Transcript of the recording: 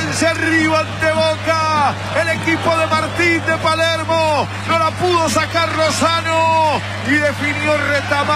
vence arriba ante Boca. El equipo de Martín de Palermo no la pudo sacar Lozano y definió Retamar.